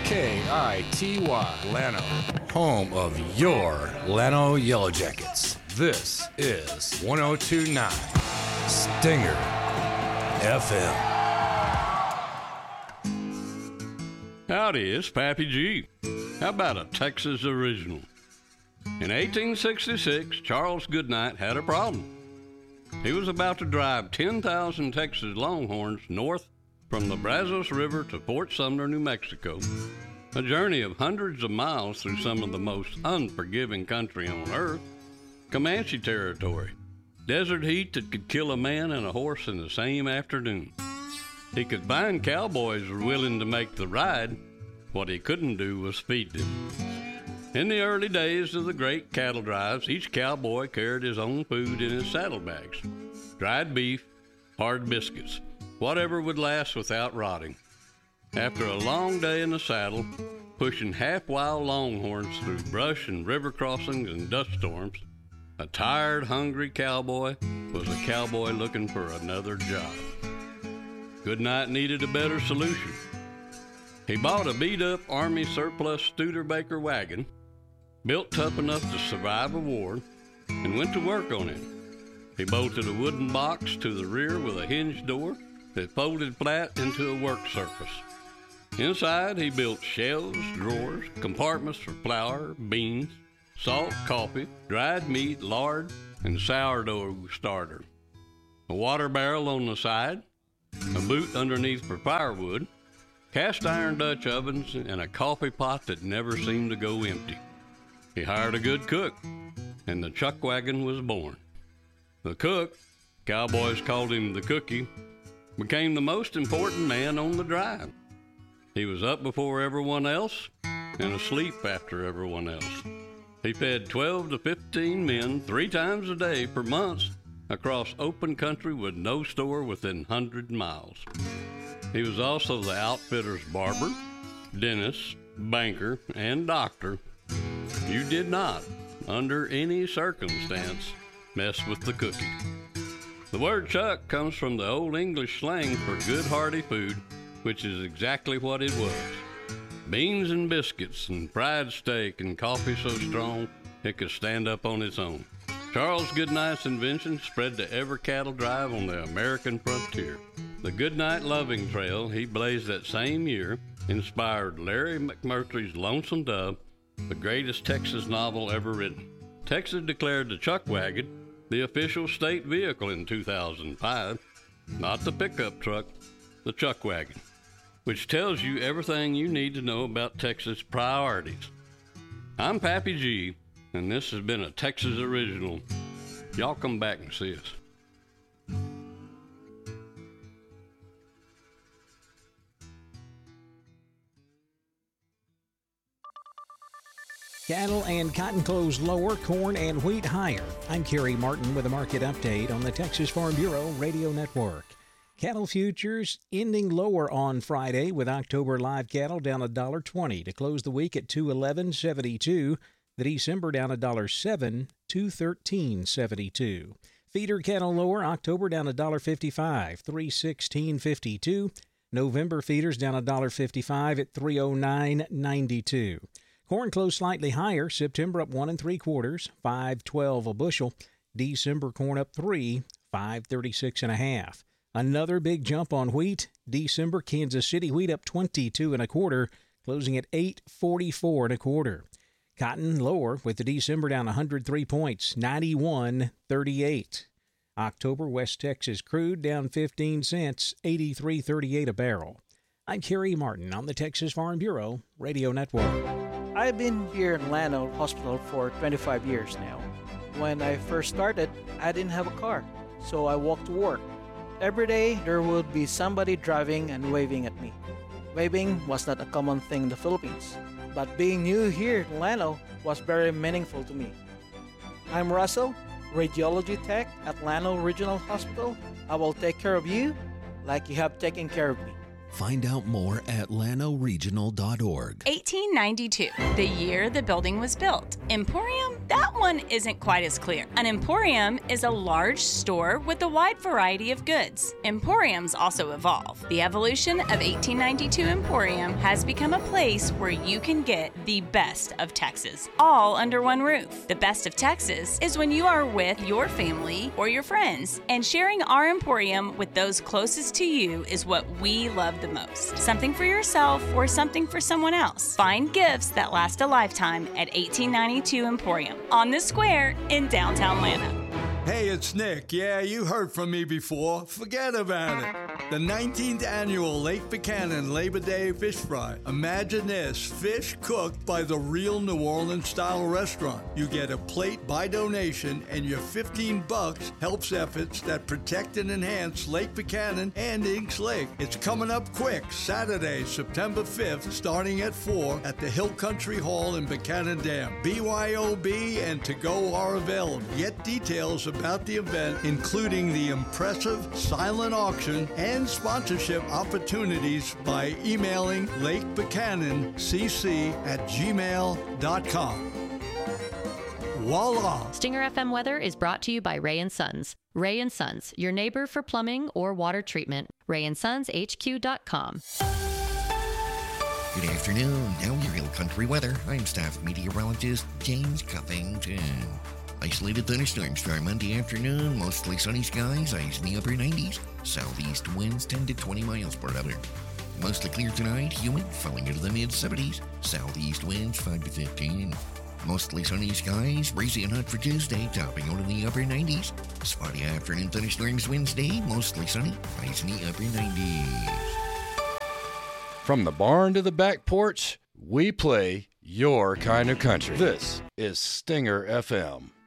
KITY, Llano, home of your Llano Yellow Jackets. This is 1029 Stinger FM. Howdy, it's Pappy G. How about a Texas original? In 1866, Charles Goodnight had a problem. He was about to drive 10,000 Texas Longhorns north from the Brazos River to Fort Sumner, New Mexico, a journey of hundreds of miles through some of the most unforgiving country on earth, Comanche territory, desert heat that could kill a man and a horse in the same afternoon. He could find cowboys who were willing to make the ride. What he couldn't do was feed them. In the early days of the great cattle drives, each cowboy carried his own food in his saddlebags: dried beef, hard biscuits, whatever would last without rotting. After a long day in the saddle, pushing half-wild longhorns through brush and river crossings and dust storms, a tired, hungry cowboy was a cowboy looking for another job. Goodnight needed a better solution. He bought a beat-up Army surplus Studebaker wagon, built tough enough to survive a war, and went to work on it. He bolted a wooden box to the rear with a hinged door that folded flat into a work surface. Inside, he built shelves, drawers, compartments for flour, beans, salt, coffee, dried meat, lard, and sourdough starter. A water barrel on the side, a boot underneath for firewood, cast iron Dutch ovens, and a coffee pot that never seemed to go empty. He hired a good cook, and the chuck wagon was born. The cook, cowboys called him the cookie, became the most important man on the drive. He was up before everyone else and asleep after everyone else. He fed 12 to 15 men 3 times a day for months across open country with no store within 100 miles. He was also the outfitter's barber, dentist, banker, and doctor. You did not, under any circumstance, mess with the cookie. The word chuck comes from the Old English slang for good hearty food, which is exactly what it was. Beans and biscuits and fried steak and coffee so strong it could stand up on its own. Charles Goodnight's invention spread to every cattle drive on the American frontier. The Goodnight Loving Trail he blazed that same year inspired Larry McMurtry's Lonesome Dove, the greatest Texas novel ever written. Texas declared the chuck wagon the official state vehicle in 2005, not the pickup truck, the chuck wagon, which tells you everything you need to know about Texas priorities. I'm Pappy G, and this has been a Texas original. Y'all come back and see us. Cattle and cotton closed lower, corn and wheat higher. I'm Kerry Martin with a market update on the Texas Farm Bureau Radio Network. Cattle futures ending lower on Friday with October live cattle down $1.20 to close the week at $211.72. The December down $1.07 to $213.72. Feeder cattle lower, October down $1.55, $316.52. November feeders down $1.55 at $309.92. Corn closed slightly higher, September up 1 3/4, $5.12 a bushel. December corn up 3, $5.36 1/2. Another big jump on wheat. December Kansas City wheat up 22 1/4, closing at $8.44 1/4. Cotton lower with the December down 103 points, 91.38. October West Texas crude down 15 cents, 83.38 a barrel. I'm Kerry Martin on the Texas Farm Bureau Radio Network. I've been here in Llano Hospital for 25 years now. When I first started, I didn't have a car, so I walked to work. Every day, there would be somebody driving and waving at me. Waving was not a common thing in the Philippines, but being new here in Llano was very meaningful to me. I'm Russell, radiology tech at Llano Regional Hospital. I will take care of you like you have taken care of me. Find out more at llanoregional.org. 1892, the year the building was built. Emporium That one isn't quite as clear. An emporium is a large store with a wide variety of goods. Emporiums also evolve. The evolution of 1892 Emporium has become a place where you can get the best of Texas, all under one roof. The best of Texas is when you are with your family or your friends, and sharing our Emporium with those closest to you is what we love the most. Something for yourself or something for someone else. Find gifts that last a lifetime at 1892 Emporium on the square in downtown Atlanta. Hey, it's Nick. Yeah, you heard from me before. Forget about it. The 19th annual Lake Buchanan Labor Day Fish Fry. Imagine this, fish cooked by the real New Orleans-style restaurant. You get a plate by donation, and your $15 helps efforts that protect and enhance Lake Buchanan and Inks Lake. It's coming up quick, Saturday, September 5th, starting at 4 at the Hill Country Hall in Buchanan Dam. BYOB and to-go are available. Get details about the event, including the impressive silent auction and sponsorship opportunities, by emailing lakebuchananCC@gmail.com. Voila! Stinger FM weather is brought to you by Ray & Sons. Ray & Sons, your neighbor for plumbing or water treatment. RayandSonsHQ.com. Good afternoon. Now your Hill Country weather. I'm staff meteorologist James Cuffington. Isolated thunderstorms start Monday afternoon. Mostly sunny skies, highs in the upper 90s. Southeast winds 10 to 20 miles per hour. Mostly clear tonight, humid, falling into the mid-70s. Southeast winds 5 to 15. Mostly sunny skies, breezy and hot for Tuesday, topping out in the upper 90s. Spotty afternoon thunderstorms Wednesday, mostly sunny, highs in the upper 90s. From the barn to the back porch, we play your kind of country. This is Stinger FM.